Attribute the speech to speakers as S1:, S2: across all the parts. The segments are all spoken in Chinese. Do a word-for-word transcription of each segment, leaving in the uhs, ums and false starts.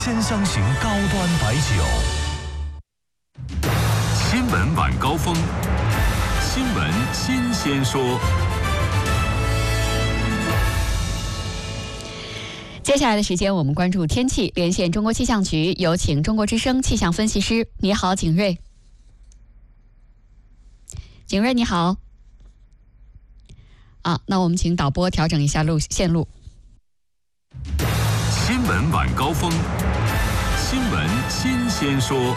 S1: 鲜香型高端白酒。
S2: 新闻晚高峰，新闻新鲜说。
S3: 接下来的时间，我们关注天气，连线中国气象局，有请中国之声气象分析师。你好，景睿。景睿，你好。啊，那我们请导播调整一下路线路。
S2: 新闻晚高峰，新闻新鲜说。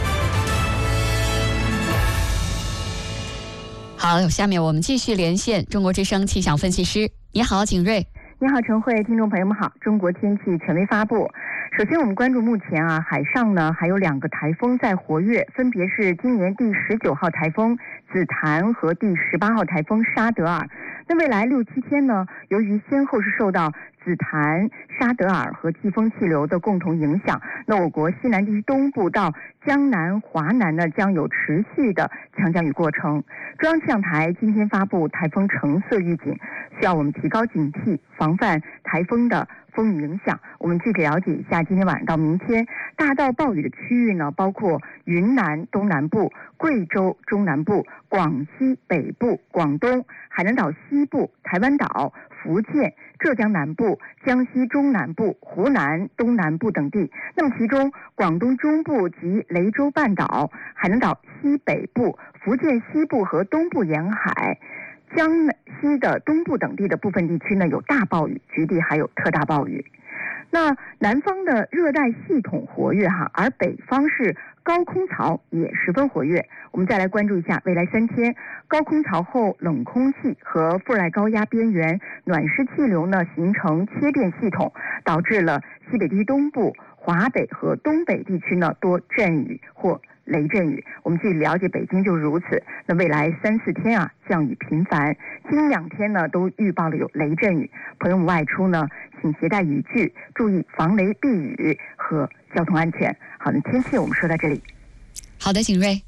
S3: 好，下面我们继续连线中国之声气象分析师。你好，景睿。
S4: 你好，陈慧，听众朋友们好。中国天气权威发布。首先，我们关注目前啊，海上呢还有两个台风在活跃，分别是今年第十九号台风紫檀和第十八号台风沙德尔。那未来六七天呢，由于先后是受到紫檀、沙德尔和季风气流的共同影响，那我国西南地区东部到江南、华南呢将有持续的强降雨过程。中央气象台今天发布台风橙色预警，需要我们提高警惕，防范台风的风雨影响。我们具体了解一下，今天晚上到明天大到暴雨的区域呢，包括云南东南部、贵州中南部、广西北部、广东、海南岛西部、台湾岛、福建、浙江南部、江西中南部、湖南东南部等地。那么其中广东中部及雷州半岛、海南岛西北部、福建西部和东部沿海、江西的东部等地的部分地区呢有大暴雨，局地还有特大暴雨。那南方的热带系统活跃哈，而北方是高空槽也十分活跃。我们再来关注一下未来三天，高空槽后冷空气和副热带高压边缘暖湿气流呢形成切变系统，导致了西北地区东部、华北和东北地区呢多阵雨或雷阵雨。我们具体了解北京就是如此。那未来三四天啊，降雨频繁，今两天呢都预报了有雷阵雨。朋友们外出呢，请携带雨具，注意防雷避雨和交通安全。好的，天气我们说到这里。
S3: 好的，景睿。